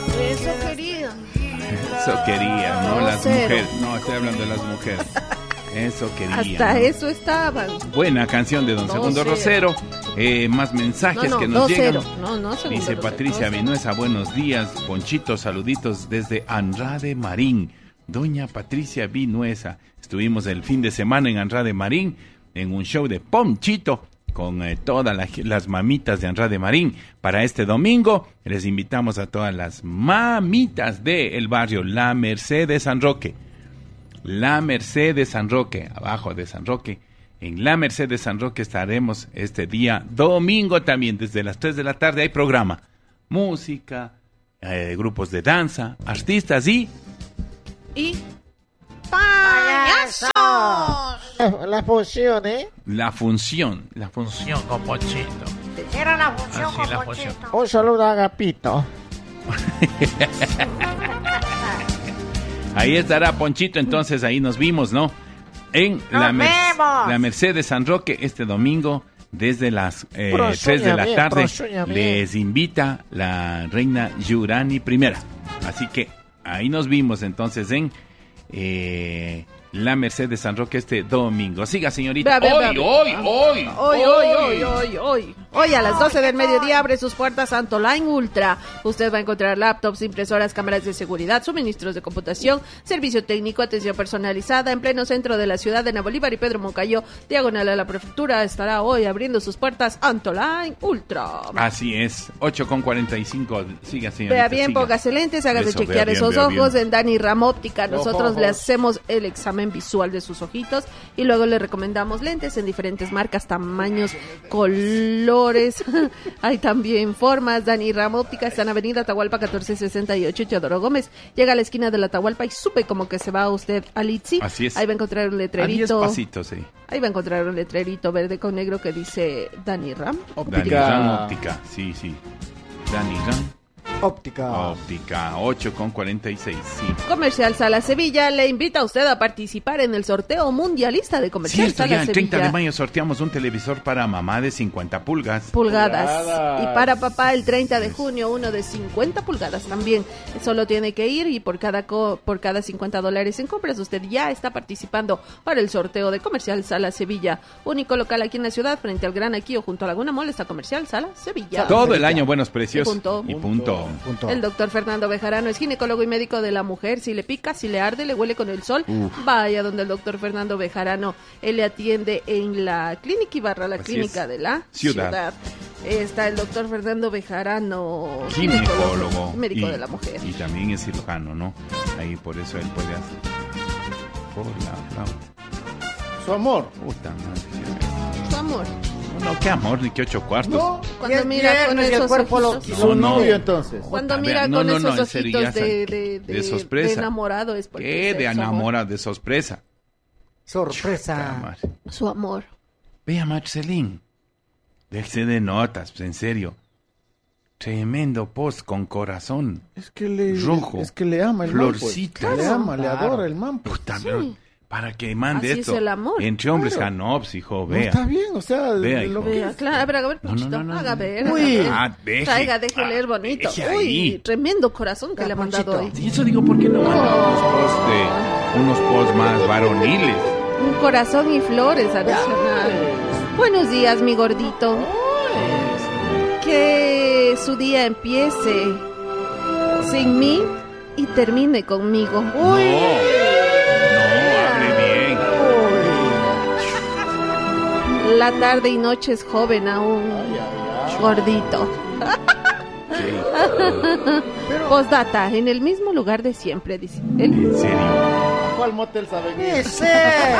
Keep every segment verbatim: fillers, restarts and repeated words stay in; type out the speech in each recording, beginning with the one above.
Eso quería. Eso quería, no, No, las cero. mujeres. No, estoy hablando de las mujeres. Eso quería. Hasta ¿no? eso estaban. Buena canción de Don No, Segundo cero. Rosero. Eh, más mensajes No, no, que nos dos llegan. cero. No, no, Segundo Dice Rosero, Patricia dos cero. Vinuesa, buenos días. Ponchito, saluditos desde Andrade Marín. Doña Patricia Vinuesa. Estuvimos el fin de semana en Andrade Marín en un show de Ponchito con eh, todas la- las mamitas de Andrade Marín. Para este domingo les invitamos a todas las mamitas del barrio La Merced de San Roque. La Merced de San Roque, abajo de San Roque. En La Merced de San Roque estaremos este día domingo también, desde las tres de la tarde hay programa. Música, eh, grupos de danza, artistas y... Y ¡Payasos! La función, ¿eh? La función, la función con Ponchito. Era la función Así con la Ponchito. Un saludo a Agapito. Ahí estará Ponchito, entonces ahí nos vimos, ¿no? En la, ¡Nos vemos! la Merced de San Roque este domingo desde las eh, Prosuña tres de la bien, tarde. prosuña bien. Les invita la reina Yurani primera. Así que ahí nos vimos entonces en eh, la Merced de San Roque este domingo. Siga, señorita. Ve, ve, Hoy, ve, hoy, ve. hoy, Hoy, hoy, hoy, hoy, hoy. Hoy a las doce del mediodía abre sus puertas Antoline Ultra. Usted va a encontrar laptops, impresoras, cámaras de seguridad, suministros de computación, servicio técnico, atención personalizada en pleno centro de la ciudad de Ana Bolívar y Pedro Moncayo, diagonal a la prefectura. Estará hoy abriendo sus puertas Antoline Ultra. Así es, ocho con cuarenta y cinco. Siga, señorita. Vea bien, siga. póngase lentes, hágase Eso, chequear vea bien, esos vea ojos bien. en Dani Ram Óptica. Nosotros Ojos. le hacemos el examen visual de sus ojitos y luego le recomendamos lentes en diferentes marcas, tamaños, colores. Hay también formas. Dani Ram Óptica está en Avenida Atahualpa catorce sesenta y ocho, Teodoro Gómez. Llega a la esquina de la Atahualpa y sube como que se va usted a Litsi. Así es. Ahí va a encontrar un A diez letrerito. pasitos, sí. Ahí va a encontrar un letrerito verde con negro que dice Dani Ram. Dani Ram Óptica, sí, sí. Dani Ram Óptica. Óptica, ocho con cuarenta y seis, sí. Comercial Sala Sevilla le invita a usted a participar en el sorteo mundialista de Comercial Cierto, Sala ya el Sevilla. treinta de mayo sorteamos un televisor para mamá de cincuenta pulgas. Pulgadas. Pulgadas. Y para papá el treinta de junio uno de cincuenta pulgadas también. Solo tiene que ir y por cada co- por cada cincuenta dólares en compras usted ya está participando para el sorteo de Comercial Sala Sevilla. Único local aquí en la ciudad frente al Gran Aquío junto a Laguna Mall está Comercial Sala Sevilla. Todo el año buenos precios. Y punto. Y punto. Punto. El doctor Fernando Bejarano es ginecólogo y médico de la mujer. Si le pica, si le arde, le huele con el sol, Uf. vaya donde el doctor Fernando Bejarano. Él le atiende en la clínica Ibarra, la Así clínica es. de la Ciudad. ciudad. Está el doctor Fernando Bejarano, Ginecólogo. médico y, de la mujer. Y también es cirujano, ¿no? Ahí por eso él puede hacer. Por la flauta. Su amor. Puta madre. Su amor. No, no, qué amor, ni qué ocho cuartos. No, Cuando y es mira con viernes y el esos cuerpo lo- ojitos. Su No, no. novio, entonces. Cuando Puta, mira vea, no, con no, no, esos en serio, ojitos ya de, sabe. de, de, De sorpresa. de enamorado es porque ¿Qué es de su amor. enamora de sorpresa? Sorpresa. Madre. Su amor. Vea, Marcelín. Déjese de notas, pues, en serio. Tremendo post con corazón. Es que le, Rojo. es que le ama el man, pues. Florcitas. Le ama, le Claro. adora el man, pues. Puta, pero para que mande Así esto. es el amor. Entre hombres, Claro. Janops, hijo, No, vea. está bien, o sea, Vea, de lo hijo. que Vea, es. claro, a ver, a ver, No, no, Ponchito, no, no, haga no. ver. Uy. haga ver. Ah, deje. Traiga, deje Ah, leer bonito. deje Uy, ahí. tremendo corazón que Ya, le ha mandado Ponchito. hoy. Y eso digo, ¿por qué no manda unos posts de, unos posts más varoniles? Un corazón y flores adicional. Buenos días, mi gordito. Que su día empiece sin mí y termine conmigo. No, no, hable bien. La tarde y noche es joven aún, gordito. Postdata, en el mismo lugar de siempre, dice él. En serio. ¿Cuál motel sabe bien? Ese.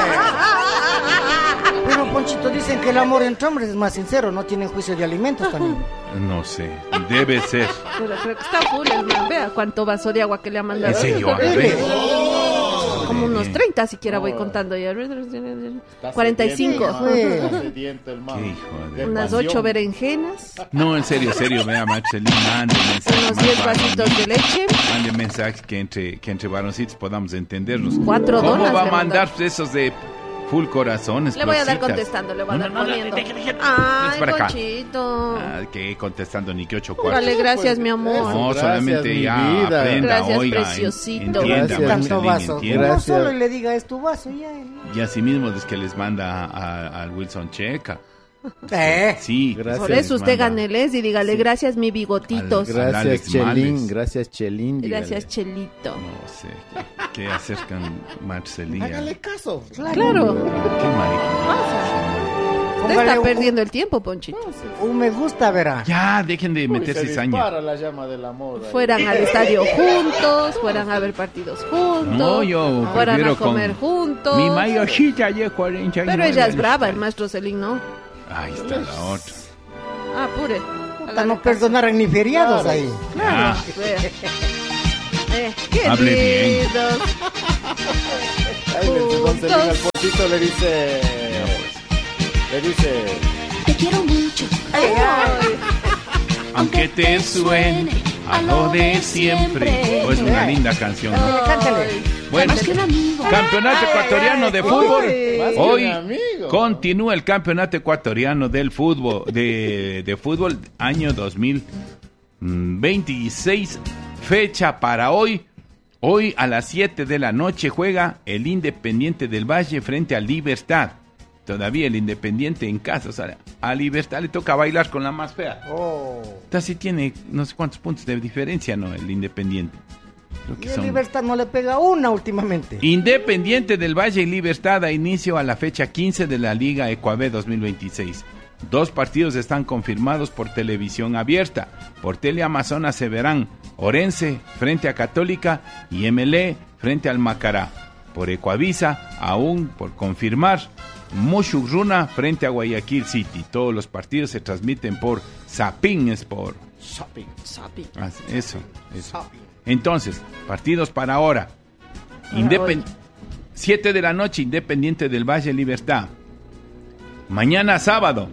Pero Ponchito, dicen que el amor entre hombres es más sincero, no tienen juicio de alimentos también. No sé, debe ser. Pero creo que está full el man. Vea cuánto vaso de agua que le ha mandado. ¿En serio? A ver. Como unos Bien. treinta siquiera voy contando ya. cuarenta y cinco. Está sediento el man. Qué hijo de- Unas ocho berenjenas. No, en serio, en serio, vea, Marcelín, mande mensajes. Unos más diez vasitos de varoniles. leche. Mande mensajes que entre, que entre varoncitos podamos entenderlos. Cuatro ¿Cómo donas va a le mandar mandaron. esos de full corazones. Le voy a dar cositas. contestando, le voy a No, dar no, no, poniendo. deje, deje, deje. Ay, Es para acá. Ponchito. Ah, que contestando ni que ocho cuartos. Dale, gracias, mi amor. No, Gracias, solamente mi ya vida. aprenda, Gracias, oiga, preciosito. en- entienda, Gracias. Tanto Marcelín, vaso. entienda. Uno Gracias. solo y le diga, es tu vaso, ya. Y así mismo es que les manda a- al Wilson Checa. Eh. Sí, Gracias. Por eso les usted manda. ganeles y dígale gracias, mi bigotitos. Al- Gracias, Alex Chelín. Males. Gracias, Chelín. dígale. Gracias, Chelito. No sé, ¿qué, qué hacer con Marcelía? Hágale caso. Claro. Qué marica. Usted Póngale está un- perdiendo el tiempo, Ponchito. Un me gusta, verá. Ya, dejen de Uy, meter se cizaña. dispara la llama del amor. ahí. Fueran al estadio juntos, fueran a ver partidos juntos, No, yo fueran a prefiero con comer juntos. Mi mayosita de cuarenta y nueve. Pero ella es años. brava, el maestro Celín, ¿no? Ahí está la otra. Ah, pure. Puta, no perdonaran ni feriados Claro. ahí. Claro, Ah. vea. Eh, qué Hable bien. lindos. Ahí le dice Don Celín al Juntos. Ponchito, le dice... Le dice... Te quiero mucho. Aunque te suene a lo de siempre. Pues una linda canción. ¿no? Cántale. Bueno, Más que un amigo. campeonato ecuatoriano de fútbol. Más que Hoy un amigo. continúa el campeonato ecuatoriano del fútbol de, de fútbol año dos mil veintiséis. Fecha para hoy. Hoy a las siete de la noche juega el Independiente del Valle frente al Libertad. Todavía el Independiente en casa. O sea, a Libertad le toca bailar con la más fea. Oh. Entonces sí tiene no sé cuántos puntos de diferencia, ¿no? El Independiente. Creo Y que el son... Libertad no le pega una últimamente. Independiente del Valle y Libertad da inicio a la fecha quince de la Liga Ecuabé dos mil veintiséis. Dos partidos están confirmados por televisión abierta. Por Teleamazonas se verán Orense frente a Católica y M L E frente al Macará. Por Ecuavisa, aún por confirmar, Mushugruna frente a Guayaquil City. Todos los partidos se transmiten por Sapin Sport. Shopping. Ah, Eso, eso. Entonces, partidos para ahora. Independ... siete de la noche, Independiente del Valle, Libertad. Mañana sábado,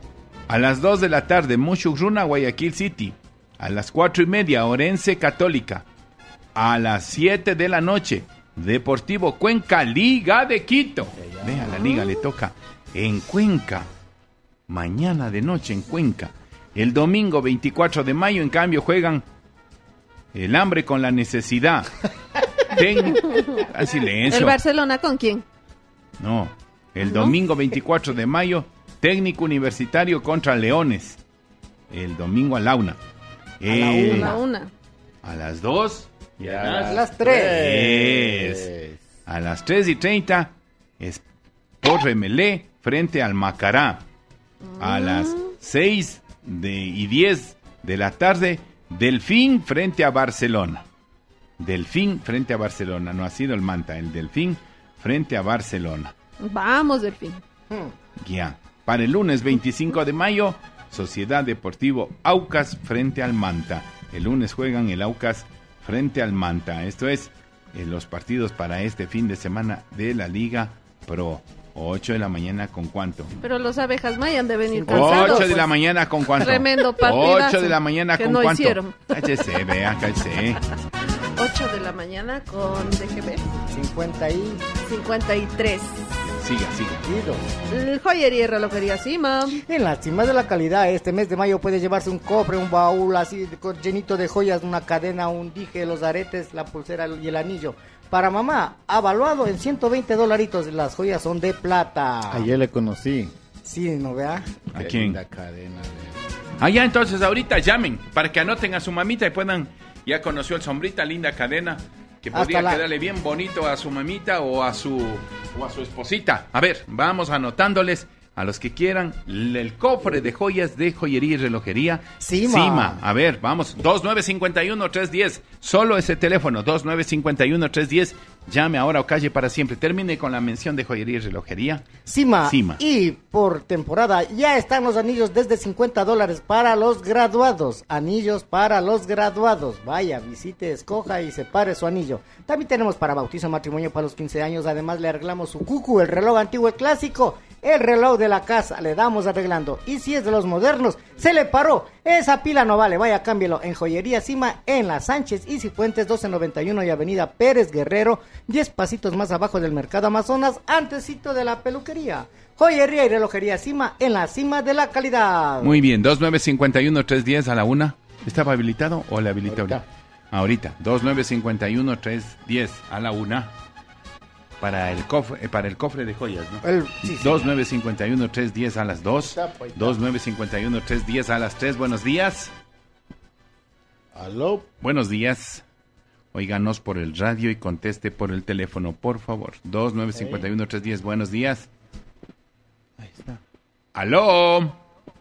a las dos de la tarde, Mushugruna, Guayaquil City. A las cuatro y media, Orense, Católica. A las siete de la noche, Deportivo Cuenca, Liga de Quito. Vea, la liga le toca en Cuenca. Mañana de noche en Cuenca. El domingo veinticuatro de mayo, en cambio, juegan el hambre con la necesidad. Ten... Ah, silencio. ¿El Barcelona con quién? No, el domingo veinticuatro de mayo, Técnico Universitario contra Leones. El domingo a la una. Eh, A la una. a las dos. Y a a las- Las tres. Es. A las tres y treinta, Sport Remelé frente al Macará. A las seis de, y diez de la tarde, Delfín frente a Barcelona. Delfín frente a Barcelona. No ha sido el Manta, el Delfín frente a Barcelona. Vamos, Delfín. Ya. Para el lunes veinticinco de mayo, Sociedad Deportivo Aucas frente al Manta. El lunes juegan el Aucas frente al Manta. Esto es eh, los partidos para este fin de semana de la Liga Pro. ocho de la mañana con cuánto. Pero los abejas mayan deben ir cansados. ocho de la pues. mañana con cuánto. Tremendo partidazo ocho de la mañana que con no cuánto. hicieron. Cállese, vea, cállese. ocho de la mañana con D G B cincuenta y cincuenta y tres. Siga, siga. dos. El joyería y relojería Cima. En la cima de la calidad, este mes de mayo puede llevarse un cofre, un baúl así de- con- llenito de joyas, una cadena, un dije, los aretes, la pulsera y el anillo. Para mamá, avaluado en ciento veinte dolaritos, las joyas son de plata. Ayer le conocí. Sí, ¿no vea? ¿A Qué quién? linda cadena, ve. Allá entonces ahorita llamen para que anoten a su mamita y puedan, ya conoció el sombrita, linda cadena, que Hasta podría la- quedarle bien bonito a su mamita o a su o a su esposita. A ver, vamos anotándoles a los que quieran l- el cofre de joyas de joyería y relojería Cima. Cima. A ver, vamos, dos nueve cinco uno tres uno cero, solo ese teléfono, dos nueve cinco uno tres uno cero, llame ahora o calle para siempre. Termine con la mención de joyería y relojería Cima. Cima. Y por temporada ya están los anillos desde cincuenta dólares para los graduados. Anillos para los graduados. Vaya, visite, escoja y separe su anillo. También tenemos para bautizo, matrimonio para los quince años. Además le arreglamos su cucu, el reloj antiguo, el clásico. El reloj de la casa le damos arreglando. Y si es de los modernos, se le paró. Esa pila no vale, vaya, cámbielo. En Joyería Cima, en la Sánchez y Cifuentes, doce noventa y uno y Avenida Pérez Guerrero, diez pasitos más abajo del Mercado Amazonas, antesito de la peluquería. Joyería y relojería Cima, en la cima de la calidad. Muy bien, dos nueve cinco uno, tres uno cero a la una. ¿Estaba habilitado o le habilité ahorita? Ahorita, dos nueve cinco uno, tres uno cero a la una. Para el cofre, eh, para el cofre de joyas, ¿no? El, sí, sí. dos nueve cinco uno, tres uno cero a las dos. dos nueve cinco uno, tres uno cero a las tres. Buenos días. Aló. Buenos días. Óiganos por el radio y conteste por el teléfono, por favor. dos nueve cinco uno, tres uno cero. Buenos días. Ahí está. Aló.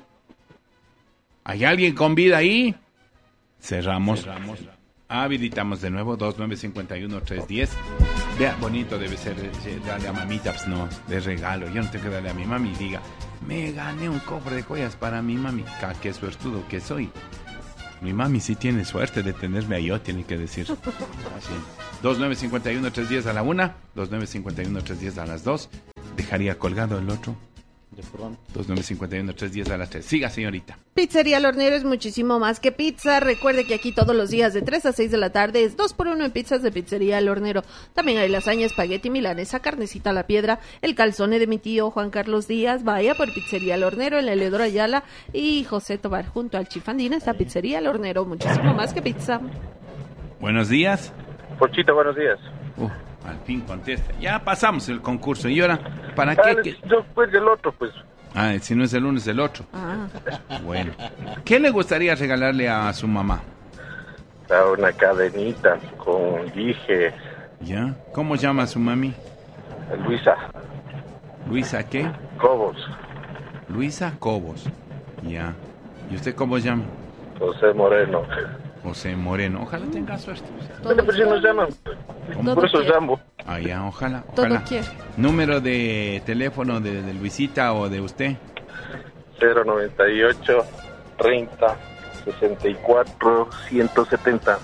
¿Hay alguien con vida ahí? Cerramos. Cerramos. Habilitamos de nuevo, dos nueve cinco uno, tres uno cero. Vea, bonito debe ser eh, darle a mamita, pues no, de regalo. Yo no tengo que darle a mi mami y diga, me gané un cofre de joyas para mi mami. Ca, qué suertudo que soy. Mi mami sí tiene suerte de tenerme a yo, tiene que decir. Así. dos nueve cinco uno, tres uno cero a la una, dos nueve cinco uno, tres uno cero a las dos. Dejaría colgado el otro. De pronto. dos nueve cinco uno, tres uno cero a las tres. Siga, señorita. Pizzería El Hornero es muchísimo más que pizza. Recuerde que aquí todos los días de tres a seis de la tarde es dos por uno en pizzas de Pizzería El Hornero. También hay lasaña, espagueti, milanesa, carnecita a la piedra, el calzone de mi tío Juan Carlos Díaz. Vaya por Pizzería El Hornero en la Eleodoro Ayala y José Tobar junto al Chifandina. Está Pizzería El Hornero, muchísimo más que pizza. Buenos días. Pochito, buenos días. Uh, al fin contesta. Ya pasamos el concurso. ¿Y ahora para Ah, qué? ¿Qué? después del otro, pues. Ah, si no es el lunes, el otro. Ah. Bueno. ¿Qué le gustaría regalarle a su mamá? Ah, una cadenita con dije, ¿Ya? ¿Cómo llama a su mami? Luisa ¿Luisa qué? Cobos, Luisa Cobos. Ya. ¿Y usted cómo llama? José Moreno. José Moreno. Ojalá tenga suerte. ¿Dónde por si nos llaman? ¿Cómo? Por eso quiere. llamo. Ah, ya, ojalá, Todo ojalá. quiere. ¿Número de teléfono de, de Luisita o de usted? cero noventa y ocho, treinta, sesenta y cuatro, ciento setenta.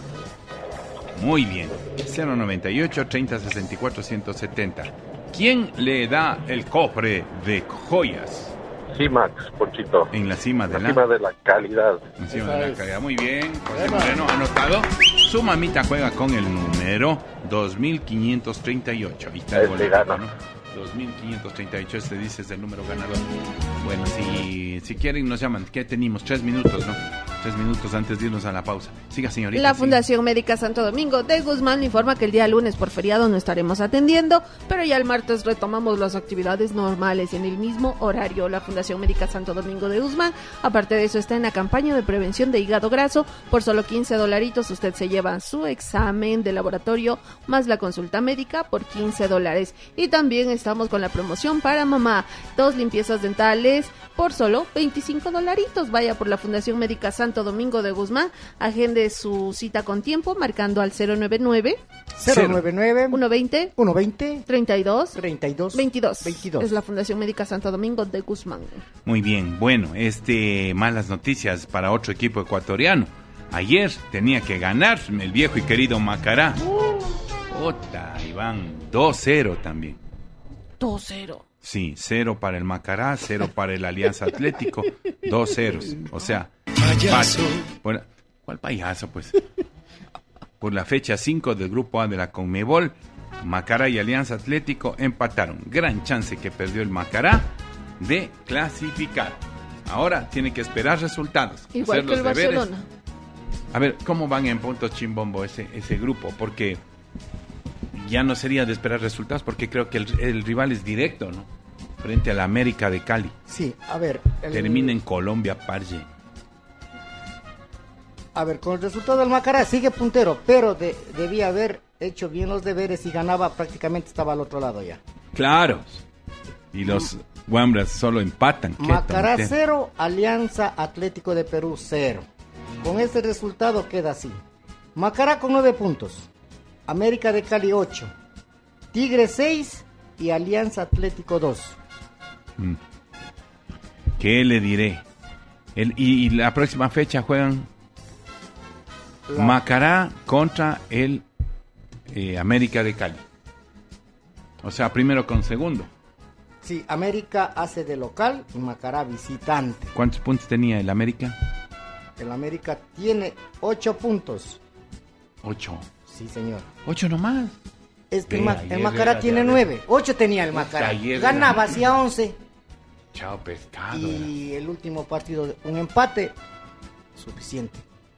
Muy bien. cero noventa y ocho, treinta, sesenta y cuatro, ciento setenta. ¿Quién le da el cofre de joyas? Sí, Max, Pochito. En la cima de la... Encima de la calidad. Encima Esa de la es. calidad. Muy bien. José Eva. Moreno, anotado. Su mamita juega con el número dos mil quinientos treinta y ocho. Ahí está el Este boleto, gana. ¿no? dos mil quinientos treinta y ocho, este dice es el número ganador. Bueno, si, si quieren nos llaman. ¿Qué tenemos? Tres minutos, ¿no? Tres minutos antes de irnos a la pausa. Siga, señorita. La siga. Fundación Médica Santo Domingo de Guzmán informa que el día lunes por feriado no estaremos atendiendo, pero ya el martes retomamos las actividades normales en el mismo horario. La Fundación Médica Santo Domingo de Guzmán, aparte de eso, está en la campaña de prevención de hígado graso. Por solo quince dolaritos usted se lleva su examen de laboratorio más la consulta médica por quince dólares. Y también estamos con la promoción para mamá, dos limpiezas dentales por solo veinticinco dolaritos. Vaya por la Fundación Médica Santo Domingo de Guzmán, agende su cita con tiempo marcando al cero nueve nueve, cero nueve nueve, uno veinte, uno veinte, treinta y dos, treinta y dos, veintidós. veintidós. Es la Fundación Médica Santo Domingo de Guzmán. Muy bien, bueno, este malas noticias para otro equipo ecuatoriano. Ayer tenía que ganar el viejo y querido Macará. Ota, Iván, dos cero también. dos cero. Sí, cero para el Macará, cero para el Alianza Atlético, dos ceros. O sea, Payaso. pa- por- ¿cuál payaso, pues? Por la fecha cinco del Grupo A de la Conmebol, Macará y Alianza Atlético empataron. Gran chance que perdió el Macará de clasificar. Ahora tiene que esperar resultados. Igual hacer que el los deberes. Barcelona. A ver, ¿cómo van en puntos chimbombo ese, ese grupo? Porque ya no sería de esperar resultados, porque creo que el, el rival es directo, ¿no? Frente a la América de Cali. Sí, a ver. el- Termina en Colombia, Parge. A ver, con el resultado del Macará sigue puntero, pero de- debía haber hecho bien los deberes y ganaba, prácticamente estaba al otro lado ya. Claro. Y los Guambras solo empatan. Qué Macará tontera. cero, Alianza Atlético de Perú cero. Con este resultado queda así. Macará con nueve puntos, América de Cali ocho, Tigre seis y Alianza Atlético dos. Mm. ¿Qué le diré? El, y, y la próxima fecha juegan La- Macará contra el eh, América de Cali. O sea, primero con segundo. Sí, América hace de local y Macará visitante. ¿Cuántos puntos tenía el América? El América tiene ocho puntos. Ocho. Sí, señor. Ocho nomás. Es que Ve, el, Ma- ayer el Macará era tiene de- nueve. Ocho tenía el Puta, Macará. ayer Ganaba, era- hacía once. Chao pescado. Y el último partido, un empate, suficiente.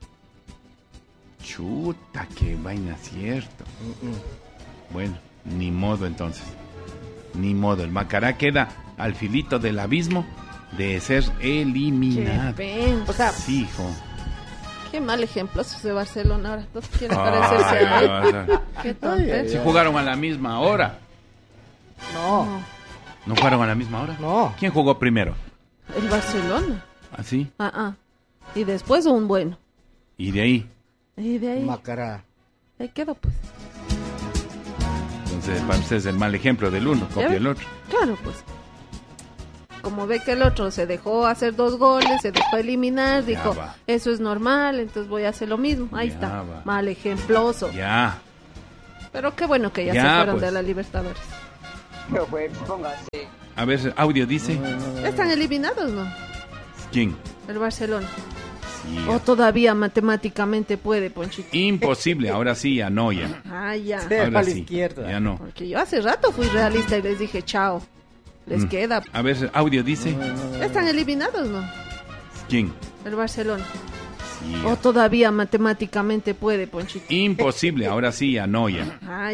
Chuta, qué vaina cierto. Mm, mm. Bueno, ni modo entonces. Ni modo. El Macará queda al filito del abismo de ser Qué eliminado. O pena. sea, Sí, hijo. Qué mal ejemplo esos de Barcelona ahora. Todos quieren Ay, parecerse a él. vas a- Qué tontería. Si jugaron a la misma hora. no, ¿No jugaron a la misma hora? no. ¿Quién jugó primero? El Barcelona. ¿Así? Ah, ah. Y después un bueno. Y de ahí. Y de ahí, Macará. ahí quedó pues. Entonces, para ustedes el mal ejemplo del uno, copia ve? el otro. Claro, pues. Como ve que el otro se dejó hacer dos goles, se dejó eliminar, Ya dijo, va. eso es normal, entonces voy a hacer lo mismo. Ahí Ya está. va. Mal ejemploso. Ya. Pero qué bueno que ya, Ya, se fueron pues. de la Libertadores. A ver, audio dice. Ya están eliminados, ¿no? ¿Quién? El Barcelona. Sí. O todavía matemáticamente puede, Ponchito. Imposible, ahora sí, ya no, ya. Ah, ya. Sí. Ahora a la sí, izquierda. ya no. Porque yo hace rato fui realista y les dije, chao. Les Mm. queda. A ver, audio dice. Ya están eliminados, ¿no? ¿Quién? El Barcelona. Sí. O todavía matemáticamente puede, Ponchito. Imposible, ahora sí, ya no, ya. Ah,